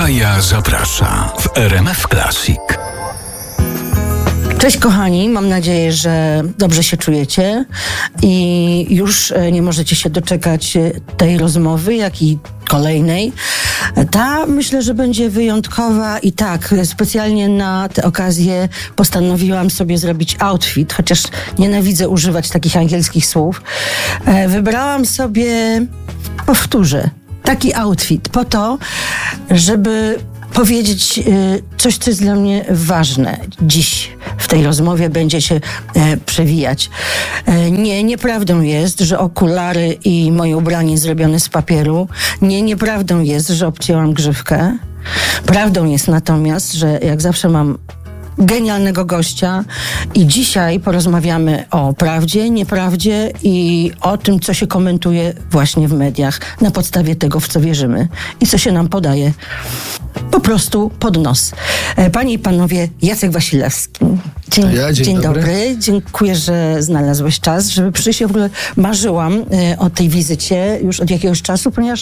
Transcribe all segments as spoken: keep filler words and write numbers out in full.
Kaja zaprasza w R M F Classic. Cześć kochani, mam nadzieję, że dobrze się czujecie i już nie możecie się doczekać tej rozmowy, jak i kolejnej. Ta myślę, że będzie wyjątkowa i tak, specjalnie na tę okazję postanowiłam sobie zrobić outfit, chociaż nienawidzę używać takich angielskich słów. Wybrałam sobie, powtórzę, taki outfit po to, żeby powiedzieć coś, co jest dla mnie ważne. Dziś w tej rozmowie będzie się e, przewijać. E, nie, nieprawdą jest, że okulary i moje ubranie zrobione z papieru. Nie, nieprawdą jest, że obcięłam grzywkę. Prawdą jest natomiast, że jak zawsze mam genialnego gościa i dzisiaj porozmawiamy o prawdzie, nieprawdzie i o tym, co się komentuje właśnie w mediach na podstawie tego, w co wierzymy i co się nam podaje po prostu pod nos. Panie i panowie, Jacek Wasilewski. Dzień, ja, dzień, dzień dobry. dobry. Dziękuję, że znalazłeś czas, żeby przyjść. Ja w ogóle marzyłam e, o tej wizycie już od jakiegoś czasu, ponieważ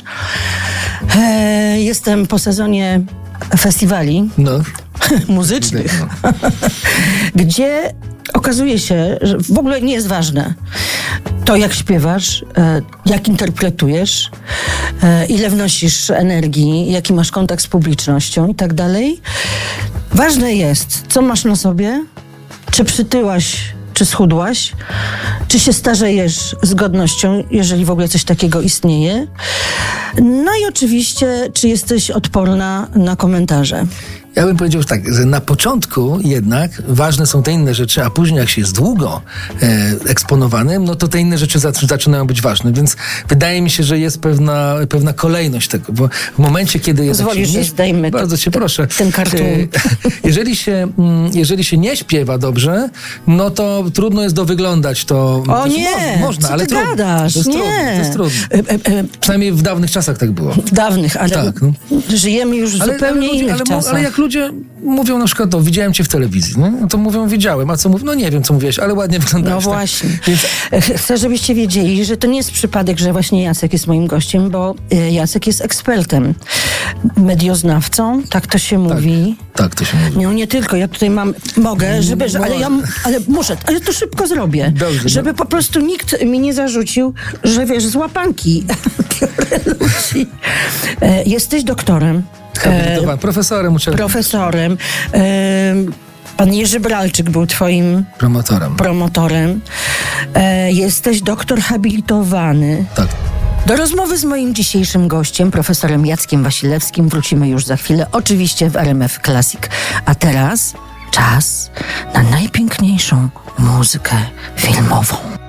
e, jestem po sezonie festiwali No. muzycznych, no. Gdzie okazuje się, że w ogóle nie jest ważne to, jak śpiewasz, jak interpretujesz, ile wnosisz energii, jaki masz kontakt z publicznością i tak dalej. Ważne jest, co masz na sobie, czy przytyłaś, czy schudłaś, czy się starzejesz z godnością, jeżeli w ogóle coś takiego istnieje. No i oczywiście, czy jesteś odporna na komentarze. Ja bym powiedział tak, że na początku jednak ważne są te inne rzeczy, a później jak się jest długo e, eksponowanym, no to te inne rzeczy zac- zaczynają być ważne. Więc wydaje mi się, że jest pewna, pewna kolejność tego, bo w momencie, kiedy... Pozwolisz, że zdejmy Bardzo cię proszę. ten kartun. E, jeżeli, się, jeżeli się nie śpiewa dobrze, no to trudno jest dowyglądać to. O to nie! Można, można co ale ty trudno. gadasz? To jest nie! trudno. To jest trudno. E, e, e, Przynajmniej w dawnych czasach tak było. w dawnych, ale Tak, no. żyjemy już w Ale, zupełnie ale, innych ale, czasach. ale jak ludzie mówią na przykład, to widziałem cię w telewizji, no, no to mówią, widziałem, a co mówią? No nie wiem, co mówiłeś, ale ładnie wyglądałeś. No tak. właśnie. Więc... Chcę, żebyście wiedzieli, że to nie jest przypadek, że właśnie Jacek jest moim gościem, bo Jacek jest ekspertem, medioznawcą, tak to się mówi. Tak, to się mówi. No nie tylko, ja tutaj mam, mogę, żeby, że, ale ja, ale muszę, ale to szybko zrobię, Dobrze, żeby no. po prostu nikt mi nie zarzucił, że wiesz, z łapanki biorę ludzi. E, jesteś doktorem. Habilitowany, profesorem uczelni. Profesorem. E, Pan Jerzy Bralczyk był twoim Promotorem. promotorem. E, jesteś doktor habilitowany. Tak. Do rozmowy z moim dzisiejszym gościem, profesorem Jackiem Wasilewskim, wrócimy już za chwilę, oczywiście w R M F Classic. A teraz czas na najpiękniejszą muzykę filmową.